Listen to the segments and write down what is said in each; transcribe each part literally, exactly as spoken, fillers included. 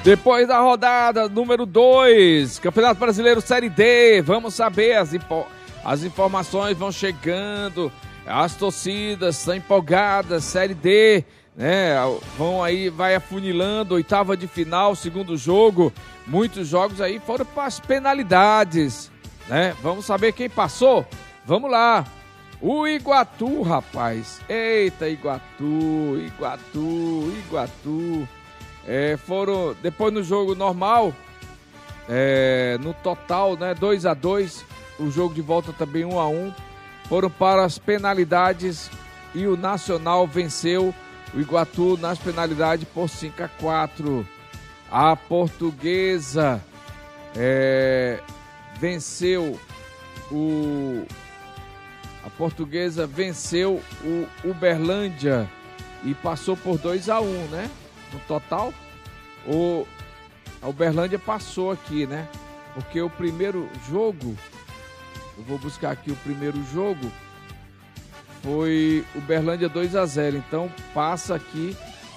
Depois da rodada número dois, Campeonato Brasileiro Série D, vamos saber, as, impo- as informações vão chegando, as torcidas estão empolgadas, Série D, né, vão aí, vai afunilando, oitava de final, segundo jogo, muitos jogos aí foram para as penalidades, né, vamos saber quem passou? Vamos lá, o Iguatu, rapaz, eita Iguatu, Iguatu, Iguatu... É, foram, depois no jogo normal, é, no total, né, dois a dois, o jogo de volta também um a um, foram para as penalidades e o Nacional venceu o Iguatu nas penalidades por cinco a quatro. A Portuguesa é, venceu o a Portuguesa venceu o Uberlândia e passou por dois a um, né? No total, o a Uberlândia passou aqui, né? Porque o primeiro jogo, eu vou buscar aqui o primeiro jogo, foi Uberlândia dois a zero. Então passa aqui,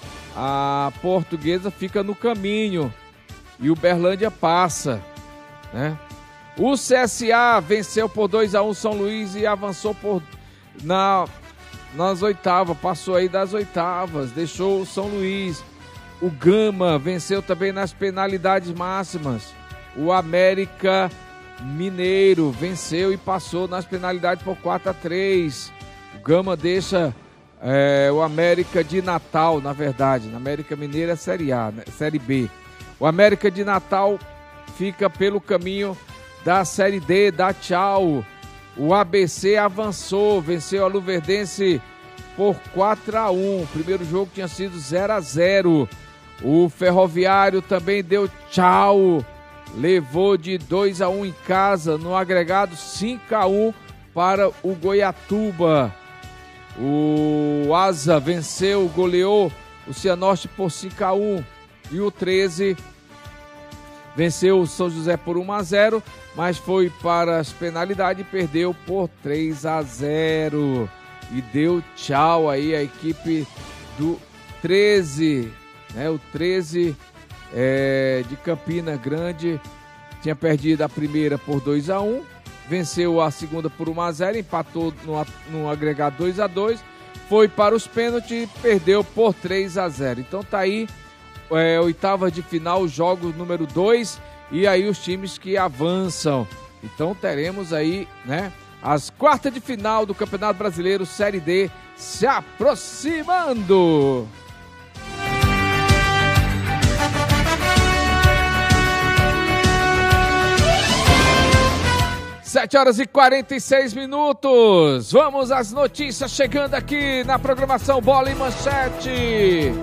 a Portuguesa fica no caminho e o Uberlândia passa, né? O C S A venceu por dois a um São Luís e avançou por na nas oitavas, passou aí das oitavas, deixou o São Luís. O Gama venceu também nas penalidades máximas. O América Mineiro venceu e passou nas penalidades por quatro a três. O Gama deixa é, o América de Natal, na verdade. Na América Mineira é Série A, né? Série B. O América de Natal fica pelo caminho da Série D, dá tchau. O A B C avançou, venceu a Luverdense por quatro a um. O primeiro jogo tinha sido zero a zero. O Ferroviário também deu tchau, levou de dois a um em casa, no agregado cinco a um para o Goiatuba. O Asa venceu, goleou o Cianorte por cinco a um e o treze venceu o São José por um a zero, mas foi para as penalidades e perdeu por três a zero. E deu tchau aí a equipe do treze. Né, o treze é, de Campina Grande tinha perdido a primeira por dois a um, venceu a segunda por um a zero, empatou no, no agregado dois a dois, foi para os pênaltis e perdeu por três a zero. Então tá aí, é, oitava de final, jogo número dois, e aí os times que avançam. Então teremos aí, né, as quartas de final do Campeonato Brasileiro Série D se aproximando. sete horas e quarenta e seis minutos. Vamos às notícias chegando aqui na programação Bola e Manchete.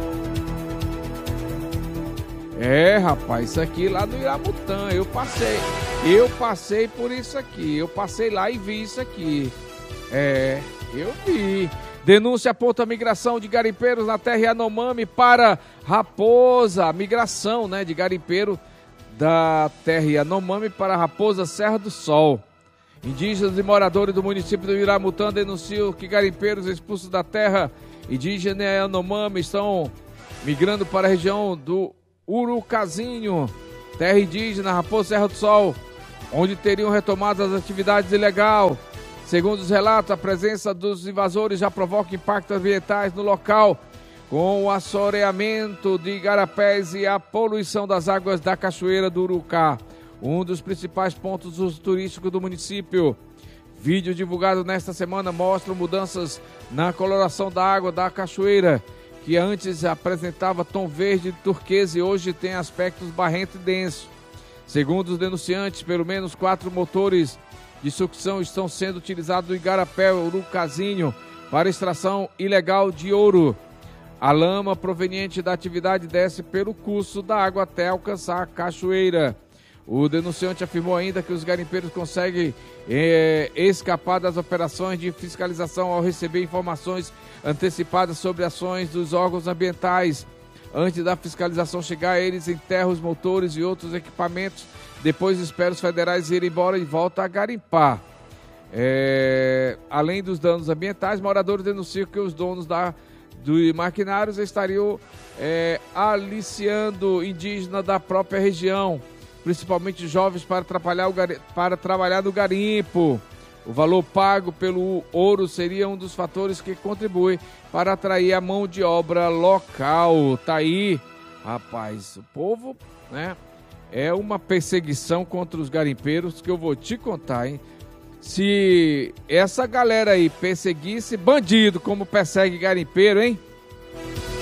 É, rapaz, isso aqui lá no Iramutã, eu passei. Eu passei por isso aqui. Eu passei lá e vi isso aqui. É, eu vi. Denúncia aponta a migração de garimpeiros na terra Yanomami para Raposa. A migração, né, de garimpeiro da terra Yanomami para Raposa, Serra do Sol. Indígenas e moradores do município do Iramutã denunciam que garimpeiros expulsos da terra indígena Yanomami estão migrando para a região do Urucazinho, terra indígena Raposa, Serra do Sol, onde teriam retomado as atividades ilegais. Segundo os relatos, a presença dos invasores já provoca impactos ambientais no local, com o assoreamento de igarapés e a poluição das águas da Cachoeira do Urucá, um dos principais pontos turísticos do município. Vídeo divulgado nesta semana mostra mudanças na coloração da água da cachoeira, que antes apresentava tom verde turquesa e hoje tem aspectos barrento e denso. Segundo os denunciantes, pelo menos quatro motores de sucção estão sendo utilizados no igarapé Urucazinho para extração ilegal de ouro. A lama proveniente da atividade desce pelo curso da água até alcançar a cachoeira. O denunciante afirmou ainda que os garimpeiros conseguem é, escapar das operações de fiscalização ao receber informações antecipadas sobre ações dos órgãos ambientais. Antes da fiscalização chegar, eles enterram os motores e outros equipamentos. Depois esperam os federais irem embora e voltam a garimpar. É, além dos danos ambientais, moradores denunciam que os donos da dos maquinários estariam é, aliciando indígenas da própria região, principalmente jovens, para, atrapalhar o gari... para trabalhar no garimpo. O valor pago pelo ouro seria um dos fatores que contribui para atrair a mão de obra local. Tá aí, rapaz, o povo, né? É uma perseguição contra os garimpeiros que eu vou te contar, hein? Se essa galera aí perseguisse bandido como persegue garimpeiro, hein?